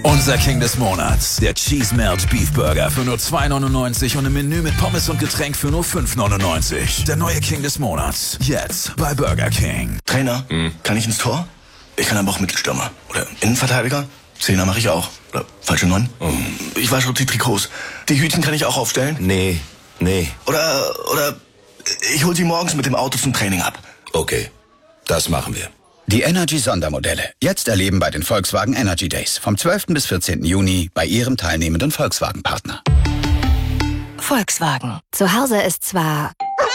Unser King des Monats, der Cheese Melt Beef Burger für nur 2,99 und im Menü mit Pommes und Getränk für nur 5,99. Der neue King des Monats, jetzt bei Burger King. Trainer, kann ich ins Tor? Ich kann aber auch Mittelstürmer. Oder Innenverteidiger? Zehner mache ich auch. Oder falsche 9? Ich wasche die Trikots. Die Hütchen kann ich auch aufstellen? Nee. Oder ich hol sie morgens mit dem Auto zum Training ab. Okay, das machen wir. Die Energy-Sondermodelle. Jetzt erleben bei den Volkswagen Energy Days. Vom 12. bis 14. Juni bei Ihrem teilnehmenden Volkswagen-Partner. Volkswagen. Zu Hause ist zwar...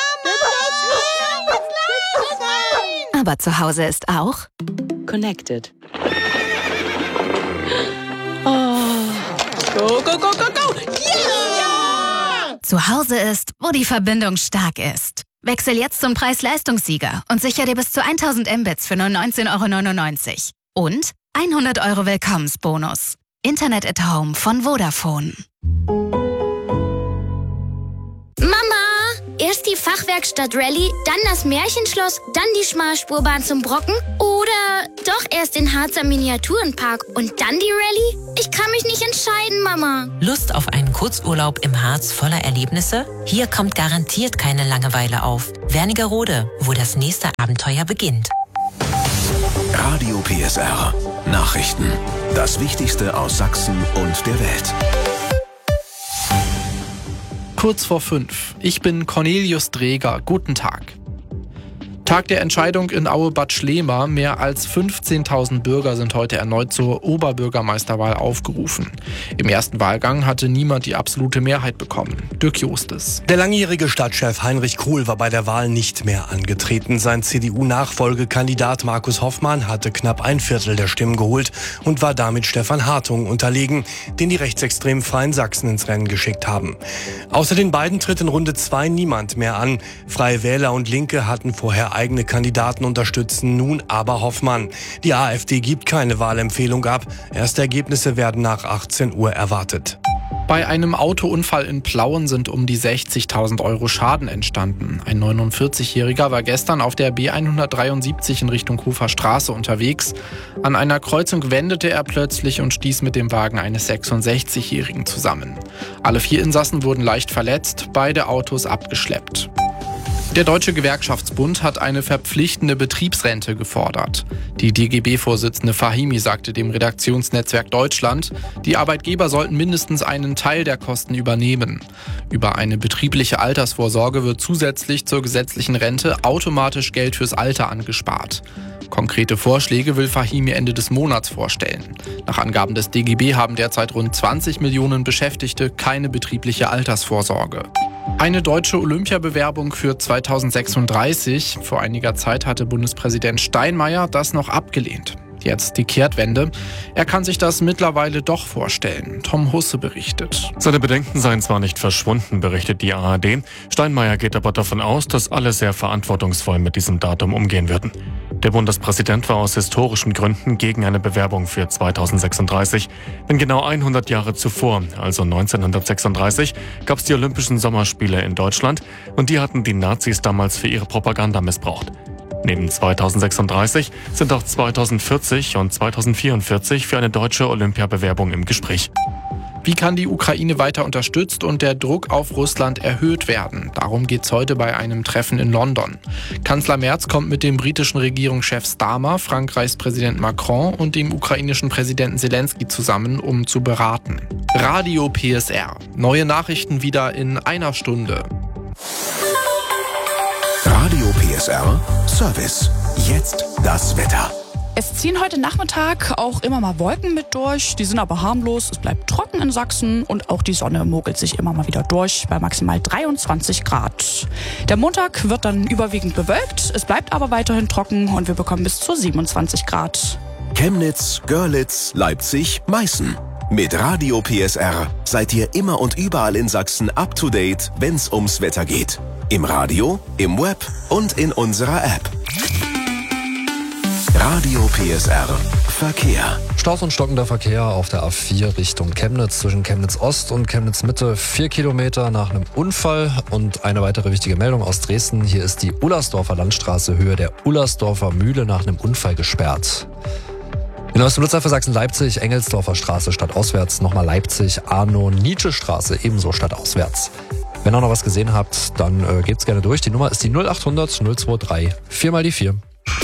Aber zu Hause ist auch... Connected. Oh. Go, go, go, go, go! Yeah! Zu Hause ist, wo die Verbindung stark ist. Wechsel jetzt zum Preis-Leistungssieger und sichere dir bis zu 1000 Mbits für nur 19,99 €. Und 100 € Willkommensbonus. Internet at Home von Vodafone. Mama, erst die Fachwerkstatt Rallye, dann das Märchenschloss, dann die Schmalspurbahn zum Brocken oder doch erst den Harzer Miniaturenpark und dann die Rallye? Ich kann mich nicht entscheiden, Mama. Lust auf einen Kurzurlaub im Harz voller Erlebnisse? Hier kommt garantiert keine Langeweile auf. Wernigerode, wo das nächste Abenteuer beginnt. Radio PSR. Nachrichten. Das Wichtigste aus Sachsen und der Welt. Kurz vor 5. Ich bin Cornelius Dreger. Guten Tag. Tag der Entscheidung in Aue-Bad Schlema. Mehr als 15.000 Bürger sind heute erneut zur Oberbürgermeisterwahl aufgerufen. Im ersten Wahlgang hatte niemand die absolute Mehrheit bekommen. Dirk Justes. Der langjährige Stadtchef Heinrich Kohl war bei der Wahl nicht mehr angetreten. Sein CDU-Nachfolgekandidat Markus Hoffmann hatte knapp 1/4 der Stimmen geholt und war damit Stefan Hartung unterlegen, den die rechtsextremen Freien Sachsen ins Rennen geschickt haben. Außer den beiden tritt in Runde 2 niemand mehr an. Freie Wähler und Linke hatten vorher eigene Kandidaten unterstützen, nun aber Hoffmann. Die AfD gibt keine Wahlempfehlung ab. Erste Ergebnisse werden nach 18 Uhr erwartet. Bei einem Autounfall in Plauen sind um die 60.000 € Schaden entstanden. Ein 49-Jähriger war gestern auf der B173 in Richtung Hofer Straße unterwegs. An einer Kreuzung wendete er plötzlich und stieß mit dem Wagen eines 66-Jährigen zusammen. Alle 4 Insassen wurden leicht verletzt, beide Autos abgeschleppt. Der Deutsche Gewerkschaftsbund hat eine verpflichtende Betriebsrente gefordert. Die DGB-Vorsitzende Fahimi sagte dem Redaktionsnetzwerk Deutschland, die Arbeitgeber sollten mindestens einen Teil der Kosten übernehmen. Über eine betriebliche Altersvorsorge wird zusätzlich zur gesetzlichen Rente automatisch Geld fürs Alter angespart. Konkrete Vorschläge will Fahimi Ende des Monats vorstellen. Nach Angaben des DGB haben derzeit rund 20 Millionen Beschäftigte keine betriebliche Altersvorsorge. Eine deutsche Olympiabewerbung für 2036. Vor einiger Zeit hatte Bundespräsident Steinmeier das noch abgelehnt. Jetzt die Kehrtwende. Er kann sich das mittlerweile doch vorstellen. Tom Husse berichtet. Seine Bedenken seien zwar nicht verschwunden, berichtet die ARD. Steinmeier geht aber davon aus, dass alle sehr verantwortungsvoll mit diesem Datum umgehen würden. Der Bundespräsident war aus historischen Gründen gegen eine Bewerbung für 2036. Denn genau 100 Jahre zuvor, also 1936, gab es die Olympischen Sommerspiele in Deutschland und die hatten die Nazis damals für ihre Propaganda missbraucht. Neben 2036 sind auch 2040 und 2044 für eine deutsche Olympiabewerbung im Gespräch. Wie kann die Ukraine weiter unterstützt und der Druck auf Russland erhöht werden? Darum geht es heute bei einem Treffen in London. Kanzler Merz kommt mit dem britischen Regierungschef Starmer, Frankreichs Präsident Macron und dem ukrainischen Präsidenten Zelensky zusammen, um zu beraten. Radio PSR. Neue Nachrichten wieder in einer Stunde. Radio PSR Service. Jetzt das Wetter. Es ziehen heute Nachmittag auch immer mal Wolken mit durch, die sind aber harmlos. Es bleibt trocken in Sachsen und auch die Sonne mogelt sich immer mal wieder durch bei maximal 23 Grad. Der Montag wird dann überwiegend bewölkt, es bleibt aber weiterhin trocken und wir bekommen bis zu 27 Grad. Chemnitz, Görlitz, Leipzig, Meißen. Mit Radio PSR seid ihr immer und überall in Sachsen up to date, wenn's ums Wetter geht. Im Radio, im Web und in unserer App. Radio PSR Verkehr. Staus und stockender Verkehr auf der A4 Richtung Chemnitz zwischen Chemnitz Ost und Chemnitz Mitte. 4 Kilometer nach einem Unfall. Und eine weitere wichtige Meldung aus Dresden. Hier ist die Ullersdorfer Landstraße Höhe der Ullersdorfer Mühle nach einem Unfall gesperrt. In Genau, das Nutzer für Sachsen-Leipzig, Engelsdorfer Straße statt auswärts, nochmal Leipzig, Arno-Nietzsche-Straße, ebenso statt auswärts. Wenn ihr noch was gesehen habt, dann gebt's gerne durch. Die Nummer ist die 0800 023 4 mal die 4.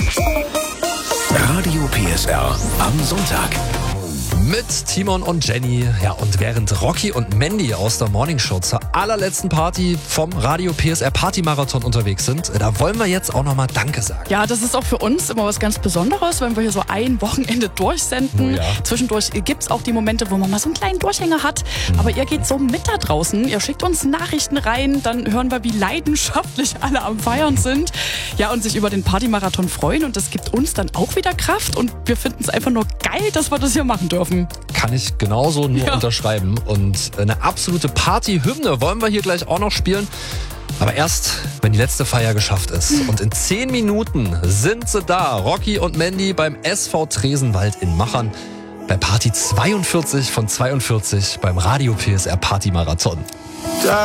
Radio PSR am Sonntag. Mit Timon und Jenny. Ja, und während Rocky und Mandy aus der Morningshow zur allerletzten Party vom Radio PSR Party-Marathon unterwegs sind, da wollen wir jetzt auch nochmal Danke sagen. Ja, das ist auch für uns immer was ganz Besonderes, wenn wir hier so ein Wochenende durchsenden. Oh ja. Zwischendurch gibt's auch die Momente, wo man mal so einen kleinen Durchhänger hat. Aber ihr geht so mit da draußen. Ihr schickt uns Nachrichten rein, dann hören wir, wie leidenschaftlich alle am Feiern sind. Ja, und sich über den Party-Marathon freuen. Und das gibt uns dann auch wieder Kraft. Und wir finden es einfach nur geil, dass wir das hier machen dürfen. Kann ich genauso nur unterschreiben. Und eine absolute Party-Hymne wollen wir hier gleich auch noch spielen. Aber erst, wenn die letzte Feier geschafft ist. Und in 10 Minuten sind sie da. Rocky und Mandy beim SV Tresenwald in Machern. Bei Party 42 von 42 beim Radio PSR Party Marathon.